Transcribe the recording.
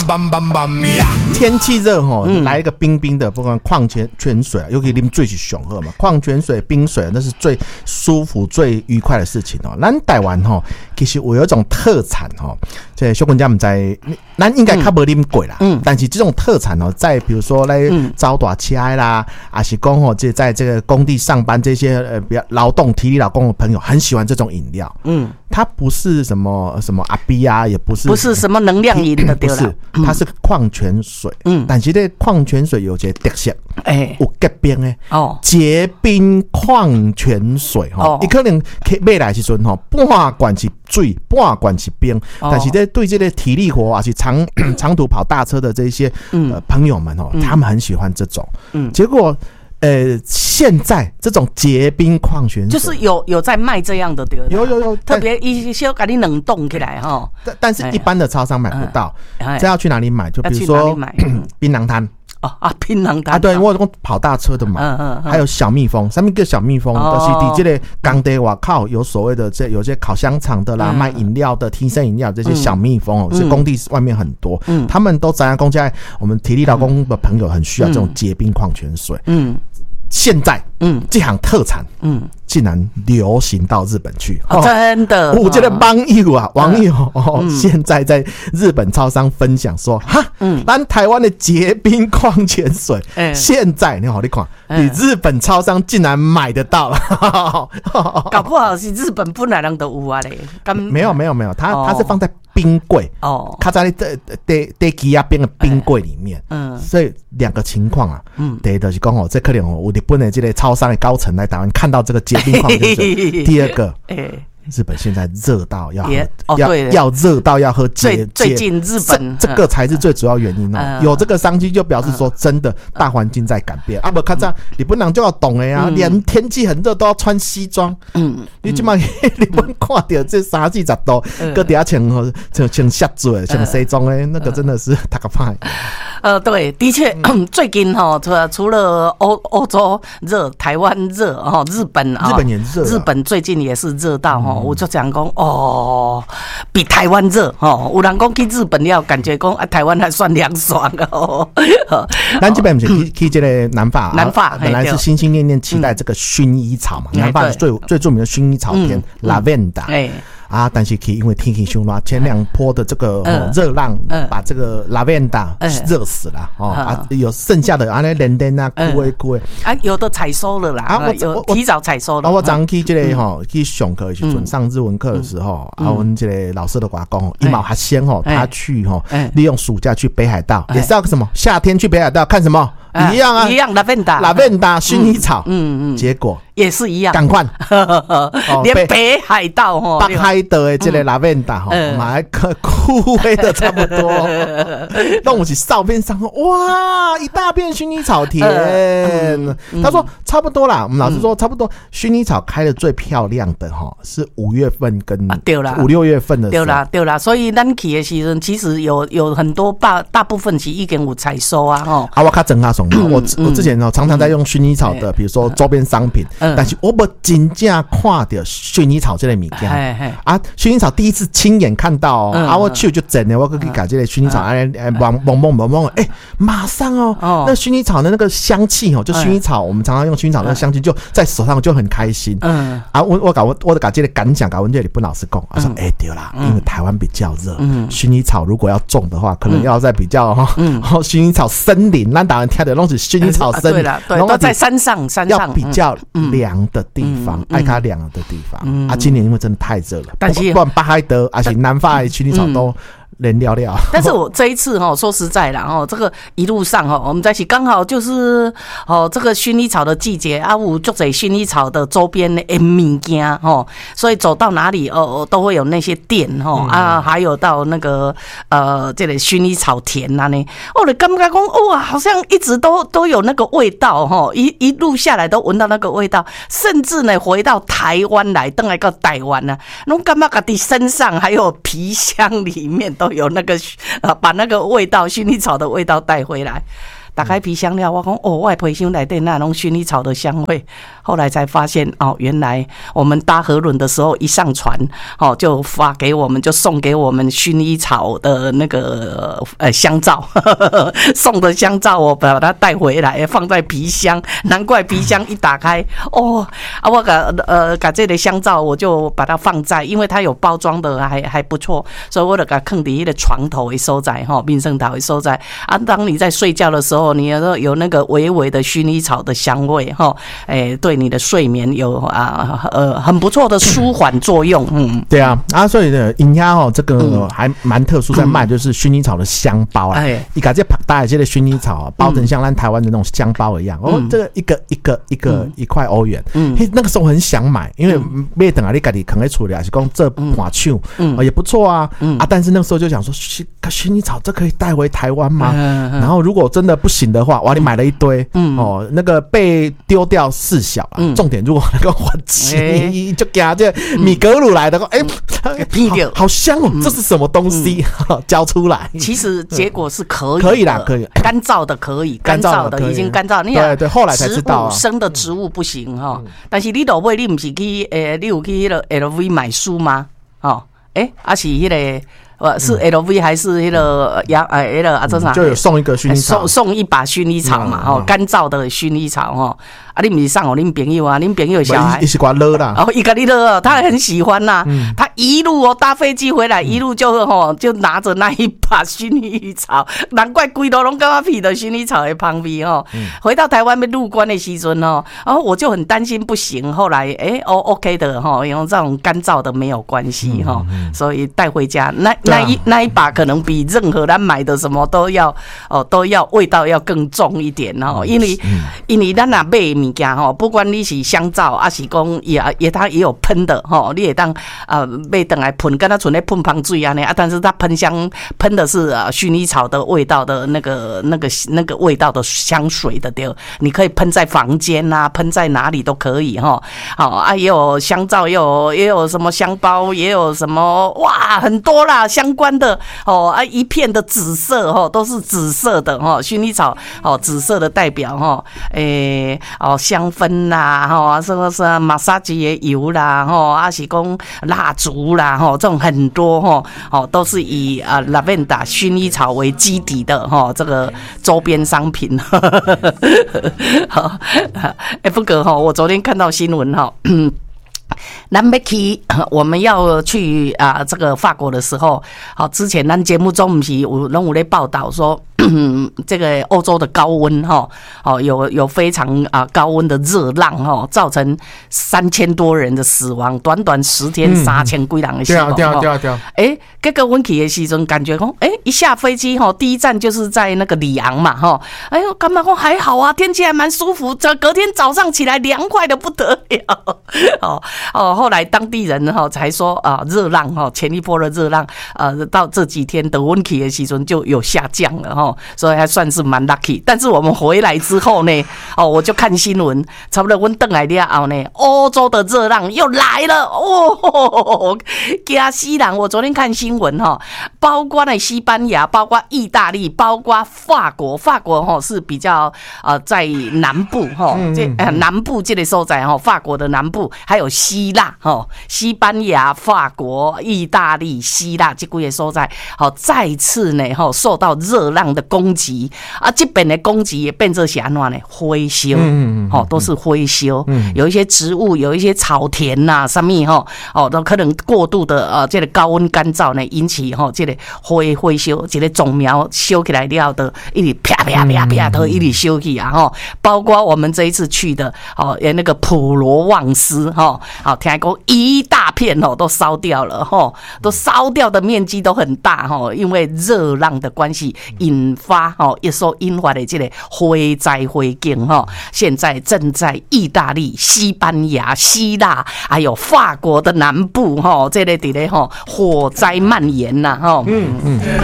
天气热来一个冰冰的，不管矿泉水，又可以啉水是上好嘛。矿泉水、冰水那是最舒服、最愉快的事情哦。咱台湾其实有一种特产这小管家们在，咱应该较无啉过啦。但是这种特产在比如说来招大车啦，还是讲这在这个工地上班这些比较劳动体力劳工的朋友，很喜欢这种饮料。它不是什么阿 B 啊，也不是什么能量饮的，对啦， 不是，它是矿泉水。但是这矿泉水有一个特色，有结冰的结冰矿泉水你可能买来的时候半罐是水，半罐是冰。但是对这个体力活还是长途跑大车的这些朋友们他们很喜欢这种。结果现在这种结冰矿泉水就是有在卖这样的，对， 有， 特别一些给你冷冻起来但是一般的超商买不到，这要去哪里买？就比如说槟榔摊。 槟榔摊对，我有跑大车的嘛，还有小蜜蜂，上面叫小蜜蜂，就是在这个工地外口有所谓的有些烤香肠的啦，卖饮料的、提神饮料这些小蜜蜂是工地外面很多，他们都知道公家我们体力劳工的朋友很需要这种结冰矿泉水。现在这项特产竟然流行到日本去， 真的， 我觉得网友现在在日本超商分享说，咱台湾的结冰矿泉水，现在你看，你日本超商竟然买得到了， 搞不好是日本本来人都有啊嘞， 没有，它是放在冰柜它在在机啊边的冰柜里面，所以两个情况啊，第一就是讲这可能有日本的这个超商的高层来台湾看到这个结冰矿泉水，第二个，日本现在热到要热到要喝最近日本这个才是最主要原因有这个商机就表示说真的大环境在改变不看这样日本人就要懂连天气很热都要穿西装。你现在日本看到这30-40度搁底下穿鞋子穿西装那个真的是太可怕。 对，的确最近除了欧洲热，台湾热日本也热，日本最近也是热到我就讲讲比台湾热有人讲去日本了，感觉讲台湾还算凉爽咱这边不是去这个南法本来是心心念念期待这个薰衣草嘛，南法最著名的薰衣草田 Lavender。但是因为天气凶热，前2波的这个热浪把这个 lavender 热死了有剩下的连连枯有的采收了啦，有提早采收了。 我早上去这个去上课的时候，上日文课的时候我们这个老师都跟我讲一毛还先他去利用暑假去北海道，也是要什么夏天去北海道看什么一样一样 lavender 薰衣草，结果也是一样， 赶快连北海道北海道的这个 lavender 买枯萎的差不多，那我是照片上哇一大片薰衣草田，他说差不多啦，我们老师说差不多，薰衣草开的最漂亮的是5月份跟5-6月份的时候， 对啦，所以咱去的时候其实有很多大部分是已经有采收我较真我之前常常在用薰衣草的比如说周边商品，但是我没真正看到薰衣草这类物件薰衣草第一次亲眼看到我去就整了，我可以把这类薰衣草蒙马上那薰衣草的那个香气就薰衣草我们常常用薰衣草那个香气就在手上就很开心我把这个感想跟这里本老师讲说对啦，因为台湾比较热，薰衣草如果要种的话可能要在比较薰衣草森林咱台湾听的都是薰衣草森林， 都在山上要比较凉的地方，爱它凉的地方今年因为真的太热了，但是不管北海道还是南法的薰衣草都连聊聊。 但是我这一次说实在啦这个一路上我们在一起刚好就是这个薰衣草的季节有很多薰衣草的周边的物件所以走到哪里都会有那些店还有到那个这个薰衣草田呢我就感觉讲哇好像一直都有那个味道一路下来都闻到那个味道，甚至呢回到台湾来回来到台湾我感觉自己身上还有皮箱里面都有那个把那个味道薰衣草的味道带回来。 打开皮箱了，我讲哦，我的皮箱内底那种薰衣草的香味。后来才发现哦，原来我们搭河轮的时候一上船哦，就发给我们，就送给我们薰衣草的那个香皂，送的香皂我把它带回来，放在皮箱，难怪皮箱一打开哦，我把这个香皂我就把它放在，因为它有包装的还不错，所以我就把它放在那个床头的所在哈，民生头的所在啊。当你在睡觉的时候，你有那个微微的薰衣草的香味哈，对你的睡眠有很不错的舒缓作用。 对啊，所以呢，人家这个还蛮特殊，在卖就是薰衣草的香包啊，你把这大这个薰衣草包成像咱台湾的那种香包一样，这个一块欧元，那个时候很想买，因为买等下你自己扛在厝里，还是讲这盘手也不错啊，但是那个时候就想说，薰衣草这可以带回台湾吗？然后如果真的不行的话，哇，你买了一堆，那个被丢掉事小啊，重点如果能够还钱，就给他这米格鲁来的，好香哦，这是什么东西？交出来。 其实结果是可以啦，可以干燥的可以，干燥的已经干燥。你对，后来才知道生的植物不行哈。但是你落尾你不是去你有去那个 LV 买书吗？是那个。是 LV 还是那个这啥？ 就有送一个薰衣草， 送一把薰衣草嘛，干燥的薰衣草你不是送给恁朋友啊？恁朋友小孩一起给他勒啦， 一个你勒，他很喜欢呐。他一路搭飞机回来，一路就拿着那一把薰衣草，难怪规路拢感觉闻到薰衣草的香味回到台湾被入关的时阵然后我就很担心不行，后来OK 的用这种干燥的没有关系所以带回家那一把可能比任何咱买的什么都要味道要更重一点因为咱若买物件不管你是香皂还是讲它也有喷的你也当买回来喷，跟它纯在喷香水啊但是它喷的是薰衣草的味道的那个味道的香水的对，你可以喷在房间啊，喷在哪里都可以也有香皂，也有什么香包，也有什么哇很多啦。相关的一片的紫色都是紫色的薰衣草紫色的代表香氛啦什么马杀鸡的油啦还是讲蜡烛啦这种很多都是以lavender 薰衣草为基底的这个周边商品。不过我昨天看到新闻我们要去这个法国的时候，之前咱节目中不是有在报道说这个欧洲的高温有非常高温的热浪造成3000多人的死亡，短短10天3000几人的死亡。对。这个温去的时阵感觉一下飞机第一站就是在那个里昂嘛干嘛还好啊，天气还蛮舒服，隔天早上起来凉快的不得了。后来当地人才说热浪前一波的热浪到这几天的温气的时阵就有下降了所以还算是蛮 lucky。但是我们回来之后呢我就看新闻，差不多我回来了后呢，欧洲的热浪又来了吓死人！我昨天看新闻包括了西班牙，包括意大利，包括法国是比较在南部南部这个所在法国的南部，还有希腊西班牙、法国、意大利、希腊这几个所在再次呢受到热浪的攻击这边的攻击也变成是怎样呢？灰修都是灰修有一些植物，有一些草田什么都可能过度的这个高温干燥呢引起这个灰修，这个种苗修起来了的一直啪啪啪啪都一直修起包括我们这一次去的那个普罗旺斯听说一大片都烧掉了都烧掉的面积都很大因为热浪的关系引发所引发的这个火灾火警现在正在意大利、西班牙、希腊还有法国的南部这个火灾蔓延